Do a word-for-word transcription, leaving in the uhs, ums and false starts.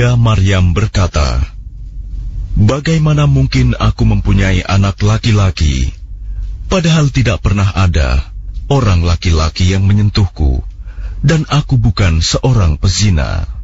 Bunda Maryam berkata, "Bagaimana mungkin aku mempunyai anak laki-laki, padahal tidak pernah ada orang laki-laki yang menyentuhku, dan aku bukan seorang pezina."